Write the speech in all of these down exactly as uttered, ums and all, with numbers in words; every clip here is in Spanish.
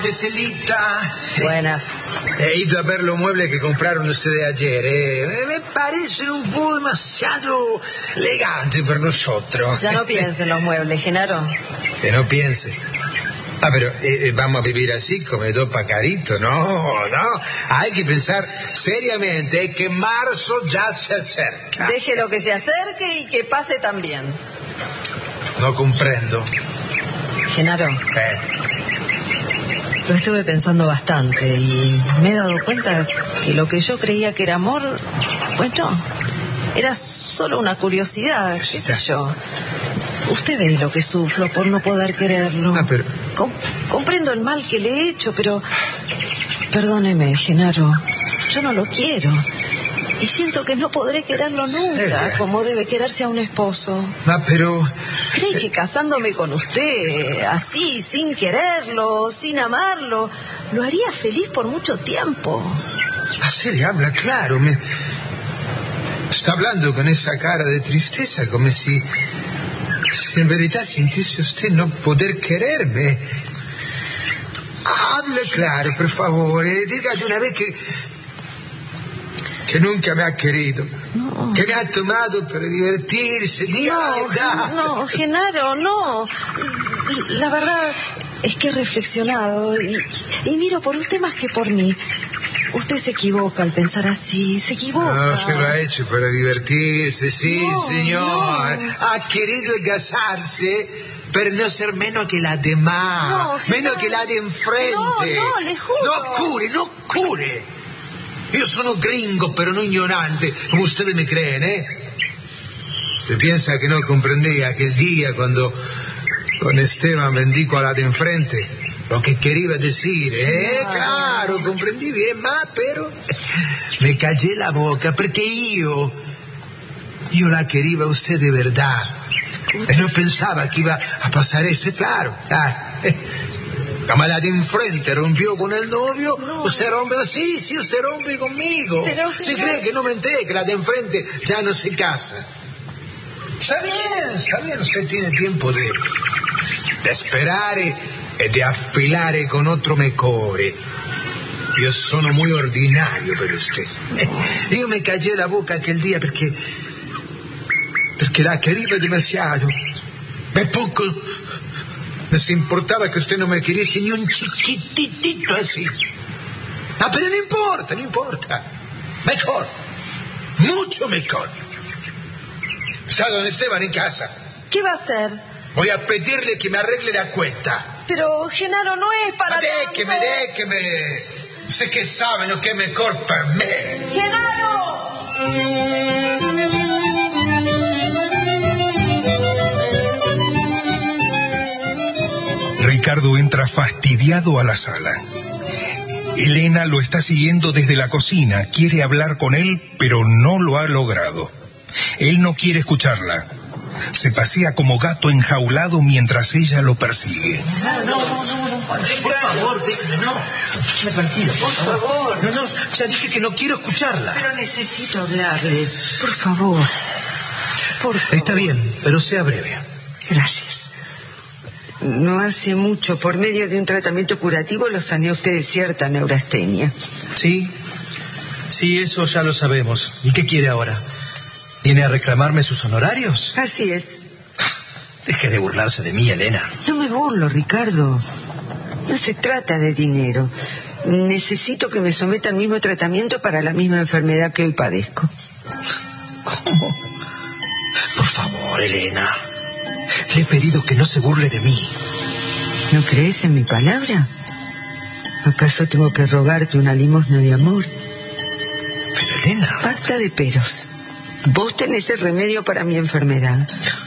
Celita. Buenas. He ido a ver los muebles que compraron ustedes ayer. Eh. Me parecen un poco demasiado elegantes para nosotros. Ya no piense en los muebles, Genaro. Que no piense. Ah, pero eh, vamos a vivir así como dos pacaritos. No, no. Hay que pensar seriamente que marzo ya se acerca. Déjelo que se acerque y que pase también. No comprendo. Genaro. Eh. Lo estuve pensando bastante y me he dado cuenta que lo que yo creía que era amor, bueno, era solo una curiosidad, qué sé yo. Usted ve lo que sufro por no poder quererlo. Ah, pero... Com- comprendo el mal que le he hecho, pero... Perdóneme, Genaro, yo no lo quiero. Y siento que no podré quererlo nunca, eh. como debe quererse a un esposo. Ah, pero... ¿Cree que casándome con usted, así, sin quererlo, sin amarlo, lo haría feliz por mucho tiempo? Así le habla, claro. Me... Está hablando con esa cara de tristeza, como si... Si en verdad sintiese usted no poder quererme. Hable claro, por favor. Eh. Diga de una vez que... que nunca me ha querido. No. Que me ha tomado para divertirse. Diga no, la verdad. No, Genaro, no. La verdad es que he reflexionado y, y miro por usted más que por mí. Usted se equivoca al pensar así, se equivoca. No, se lo ha hecho para divertirse, sí, no, señor. No. Ha querido casarse, pero no ser menos que la demás. No, menos que la de enfrente. No, no, le juro. No cure, no cure. Io sono gringo, pero no ignorante, como ustedes me creen, ¿eh? Se piensa que no comprendí aquel día cuando con Esteban bendico a la de enfrente lo que quería decir, ¿eh? No. Claro, comprendí bien, ma, pero me callé la boca porque io, io la quería a usted de verdad. Escucha. Y no pensaba que iba a pasar esto, claro. Ah, eh. Como la de enfrente rompió con el novio, no. Usted rompe así, sí, usted rompe conmigo. Pero, ¿Se pero... cree que no me enteré que la de enfrente ya no se casa? Está bien, está bien, usted tiene tiempo de, de esperar y de affilare con otro mejore. Io sono muy ordinario per usted. Io me callé la boca aquel día porque, porque la quería demasiado. Me poco... Les importaba que usted no me queriese ni un chiquitito así. Ah, pero no importa, no importa. Mejor. Mucho mejor. Está don Esteban en casa. ¿Qué va a hacer? Voy a pedirle que me arregle la cuenta. Pero, Genaro, no es para tanto. Déjeme, déjeme. Sé que sabe lo que es mejor para mí. ¡Genaro! Ricardo entra fastidiado a la sala. Elena lo está siguiendo desde la cocina. Quiere hablar con él, pero no lo ha logrado. Él no quiere escucharla. Se pasea como gato enjaulado mientras ella lo persigue. No, no, no, no, no. Por favor, déjame, no. Déjame tranquilo, por favor. No, no, ya dije que no quiero escucharla. Pero necesito hablarle. Por favor. Por favor. Está bien, pero sea breve. Gracias. No hace mucho, por medio de un tratamiento curativo, lo saneó usted de cierta neurastenia. Sí, sí, eso ya lo sabemos. ¿Y qué quiere ahora? ¿Viene a reclamarme sus honorarios? Así es. Deje de burlarse de mí, Elena. No me burlo, Ricardo. No se trata de dinero. Necesito que me someta al mismo tratamiento para la misma enfermedad que hoy padezco. ¿Cómo? Por favor, Elena. Le he pedido que no se burle de mí. ¿No crees en mi palabra? ¿Acaso tengo que rogarte una limosna de amor? Pero, Elena... Basta de peros. Vos tenés el remedio para mi enfermedad.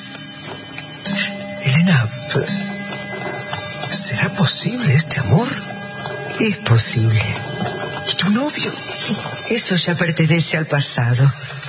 Elena, ¿será posible este amor? Es posible. ¿Y tu novio? Eso ya pertenece al pasado.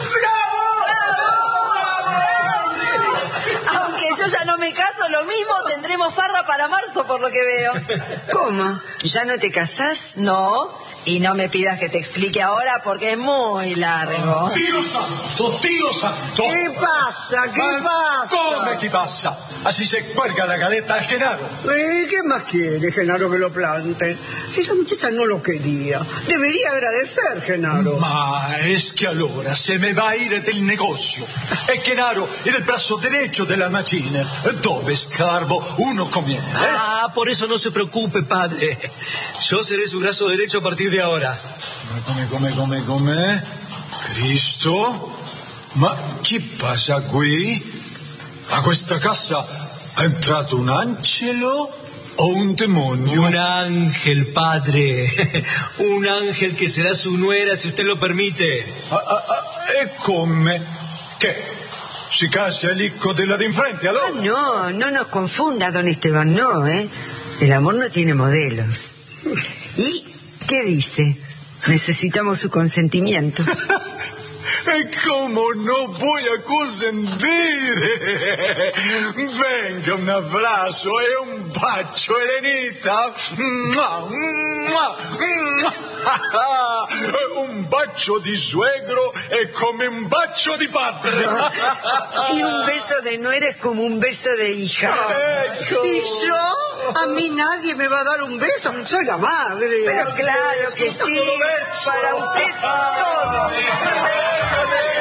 Ya no me caso, lo mismo tendremos farra para marzo, por lo que veo. ¿Cómo? ¿Ya no te casás? No, Y no me pidas que te explique ahora porque es muy largo. Dio santo, Dio santo. ¿Qué pasa? ¿Qué Ma pasa? come che passa? Así se cuelga la galeta al Genaro. Eh, ¿Qué más quiere, Genaro, que lo plante? Si la muchacha no lo quería, debería agradecer, Genaro. Ma es que allora se me va a ir del negocio. E Genaro era el brazo derecho de la macchina. Dove scarbo uno conviene. ¿eh? Ah, por eso no se preocupe, padre. Yo seré su brazo derecho a partir de ahora. Ma come, come, come, come? Cristo? Ma che passa qui? A questa casa ha entrato un angelo o un demonio? Un ángel, padre. Un ángel que será su nuera, si usted lo permite. Ah, ah, ah, e come? Che? Si casa el hijo de la de enfrente, allora? Ah, no, no nos confunda, don Esteban, no, ¿eh? El amor no tiene modelos. ¿Y qué dice? Necesitamos su consentimiento. E come no voy a consentire? Venga, un abbraccio e un bacio, Elenita. Mua, mua, mua. Un bacio di suegro è come un bacio di padre. Y un beso de nuera es como un beso de hija. Ecco. ¿Y yo? A mí nadie me va a dar un beso. Soy la madre. Pero claro que sí, para usted todo.